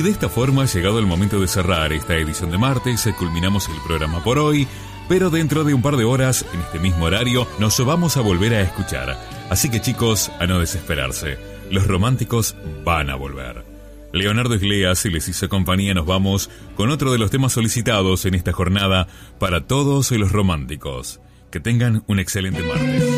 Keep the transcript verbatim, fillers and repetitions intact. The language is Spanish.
de esta forma ha llegado el momento de cerrar esta edición de martes, culminamos el programa por hoy, pero dentro de un par de horas, en este mismo horario, nos vamos a volver a escuchar. Así que chicos, a no desesperarse, los románticos van a volver. Leonardo Iglesias y les hizo compañía, nos vamos con otro de los temas solicitados en esta jornada para todos los románticos. Que tengan un excelente martes.